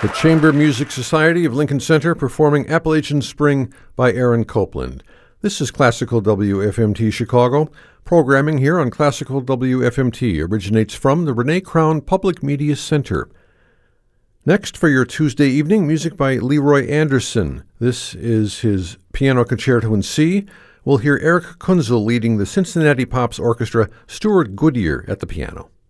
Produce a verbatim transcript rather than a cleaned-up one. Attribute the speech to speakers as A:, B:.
A: The Chamber Music Society of Lincoln Center performing Appalachian Spring by Aaron Copland. This is Classical W F M T Chicago. Programming here on Classical W F M T originates from the Renee Crown Public Media Center. Next, for your Tuesday evening, music by Leroy Anderson. This is his Piano Concerto in C. We'll hear Eric Kunzel leading the Cincinnati Pops Orchestra, Stuart Goodyear at the piano.